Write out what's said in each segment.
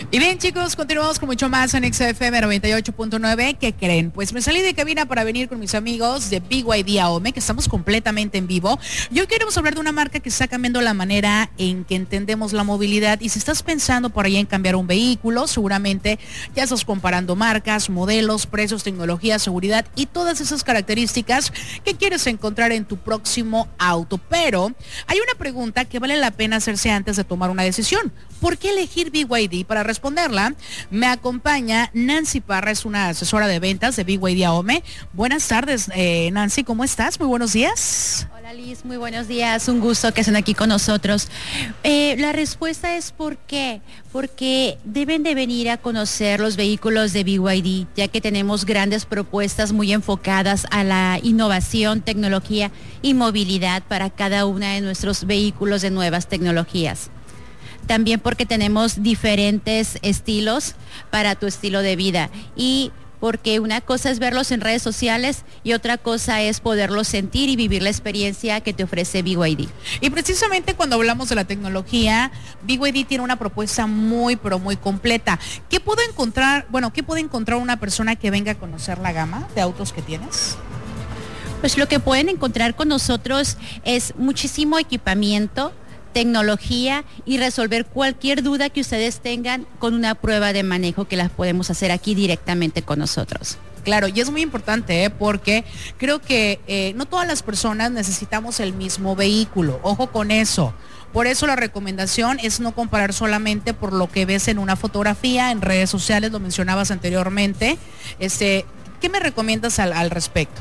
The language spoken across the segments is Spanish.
Y bien, chicos, continuamos con mucho más en XFM 98.9. ¿Qué creen? Pues me salí de cabina para venir con mis amigos de BYD AOME, que estamos completamente en vivo. Y hoy queremos hablar de una marca que está cambiando la manera en que entendemos la movilidad. Y si estás pensando por ahí en cambiar un vehículo, seguramente ya estás comparando marcas, modelos, precios, tecnología, seguridad y todas esas características que quieres encontrar en tu próximo auto. Pero hay una pregunta que vale la pena hacerse antes de tomar una decisión. ¿Por qué elegir BYD? Para responderla, me acompaña Nancy Parra, es una asesora de ventas de BYD AOME. Buenas tardes, Nancy, ¿cómo estás? Muy buenos días. Hola Liz, muy buenos días, un gusto que estén aquí con nosotros. La respuesta es ¿por qué? Porque deben de venir a conocer los vehículos de BYD, ya que tenemos grandes propuestas muy enfocadas a la innovación, tecnología y movilidad para cada una de nuestros vehículos de nuevas tecnologías. También porque tenemos diferentes estilos para tu estilo de vida y porque una cosa es verlos en redes sociales y otra cosa es poderlos sentir y vivir la experiencia que te ofrece BYD. Y precisamente cuando hablamos de la tecnología, BYD tiene una propuesta muy, pero muy completa. ¿Qué puede encontrar una persona que venga a conocer la gama de autos que tienes? Pues lo que pueden encontrar con nosotros es muchísimo equipamiento, tecnología y resolver cualquier duda que ustedes tengan con una prueba de manejo que las podemos hacer aquí directamente con nosotros. Claro, y es muy importante, porque creo que no todas las personas necesitamos el mismo vehículo. Ojo con eso. Por eso la recomendación es no comparar solamente por lo que ves en una fotografía, en redes sociales, lo mencionabas anteriormente. ¿Qué me recomiendas al respecto?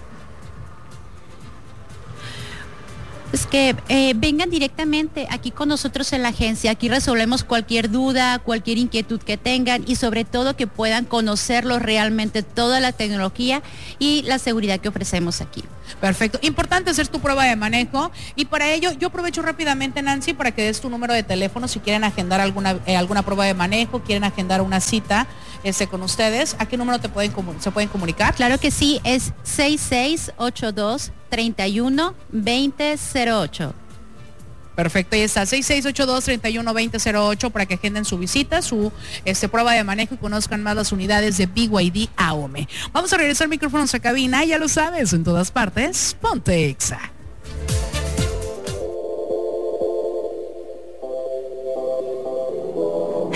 Es que vengan directamente aquí con nosotros en la agencia. Aquí resolvemos cualquier duda, cualquier inquietud que tengan y sobre todo que puedan conocerlo realmente, toda la tecnología y la seguridad que ofrecemos aquí. Perfecto. Importante hacer tu prueba de manejo y para ello yo aprovecho rápidamente, Nancy, para que des tu número de teléfono si quieren agendar alguna prueba de manejo, quieren agendar una cita con ustedes. ¿A qué número se pueden comunicar? Claro que sí, es 6682-31-2008. Perfecto, ahí está, 6682-31-2008 para que agenden su visita, su prueba de manejo y conozcan más las unidades de BYD AOME. Vamos a regresar micrófonos a cabina, ya lo sabes, en todas partes, ponte Exa.